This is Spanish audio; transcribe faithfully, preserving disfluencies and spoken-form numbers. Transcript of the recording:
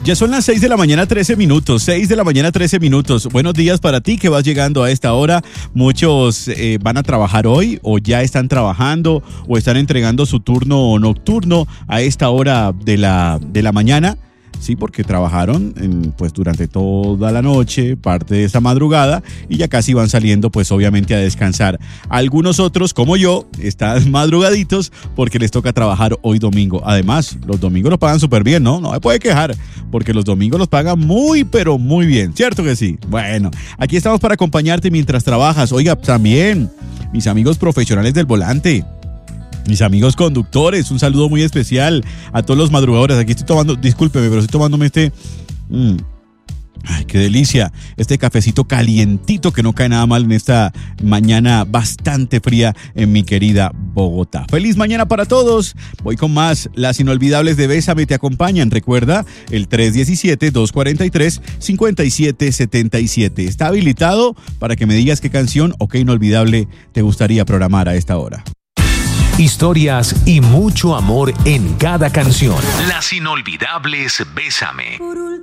Ya son las seis de la mañana, trece minutos. seis de la mañana, trece minutos. Buenos días para ti que vas llegando a esta hora. Muchos eh, van a trabajar hoy o ya están trabajando o están entregando su turno nocturno a esta hora de la, de la mañana. Sí, porque trabajaron en, pues durante toda la noche, parte de esta madrugada, y ya casi van saliendo pues obviamente a descansar. Algunos otros, como yo, están madrugaditos porque les toca trabajar hoy domingo. Además, los domingos los pagan súper bien, ¿no? No me puede quejar, porque los domingos los pagan muy, pero muy bien. ¿Cierto que sí? Bueno, aquí estamos para acompañarte mientras trabajas. Oiga, también, mis amigos profesionales del volante, mis amigos conductores, un saludo muy especial a todos los madrugadores. Aquí estoy tomando, discúlpeme, pero estoy tomándome este... Mmm, ay, qué delicia. Este cafecito calientito que no cae nada mal en esta mañana bastante fría en mi querida Bogotá. Feliz mañana para todos. Voy con más. Las inolvidables de Bésame te acompañan. Recuerda, el tres uno siete, dos cuatro tres, cinco siete siete siete. Está habilitado para que me digas qué canción o qué inolvidable te gustaría programar a esta hora. Historias y mucho amor en cada canción. Las inolvidables Bésame.